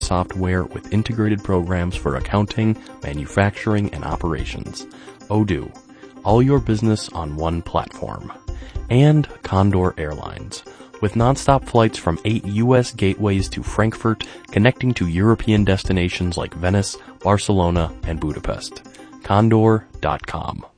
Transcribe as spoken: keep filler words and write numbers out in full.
software with integrated programs for accounting, manufacturing, and operations. Odoo, all your business on one platform. And Condor Airlines, with nonstop flights from eight U S gateways to Frankfurt, connecting to European destinations like Venice, Barcelona, and Budapest. Condor dot com.